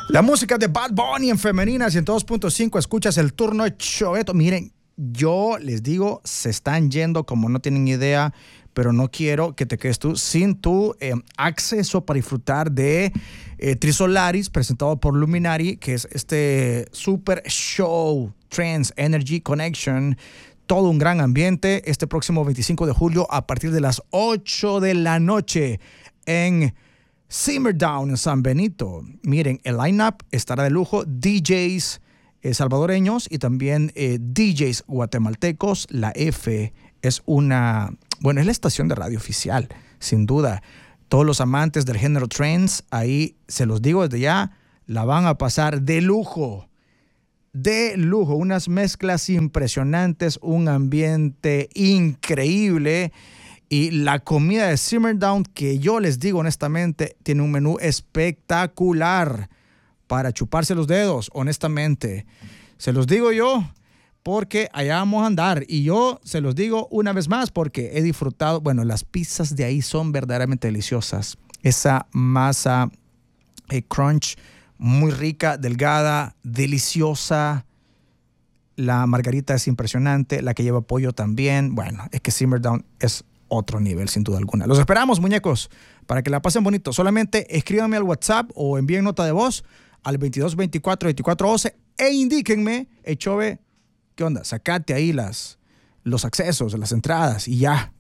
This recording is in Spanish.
La música de Bad Bunny en Femeninas 102.5. Escuchas el turno Choveto. Miren, yo les digo, se están yendo como no tienen idea, pero no quiero que te quedes tú sin tu acceso para disfrutar de Trisolaris, presentado por Luminary, que es este super show, Trance Energy Connection. Todo un gran ambiente este próximo 25 de julio a partir de las 8 de la noche en Simmerdown, en San Benito. Miren, el line-up estará de lujo. DJs salvadoreños y también DJs guatemaltecos. La F es una... Bueno, es la estación de radio oficial, sin duda. Todos los amantes del género trance, ahí se los digo desde ya, la van a pasar de lujo. De lujo, unas mezclas impresionantes, un ambiente increíble y la comida de Simmerdown, que yo les digo honestamente, tiene un menú espectacular para chuparse los dedos, honestamente. Se los digo yo porque allá vamos a andar y yo se los digo una vez más porque he disfrutado, bueno, las pizzas de ahí son verdaderamente deliciosas. Esa masa crunch muy rica, delgada, deliciosa. La margarita es impresionante, la que lleva pollo también. Bueno, es que Simmerdown es otro nivel, sin duda alguna. Los esperamos, muñecos, para que la pasen bonito. Solamente escríbanme al WhatsApp o envíen nota de voz al 2224-2411 e indíquenme, Chove, ¿qué onda? Sacate ahí los accesos, las entradas y ya.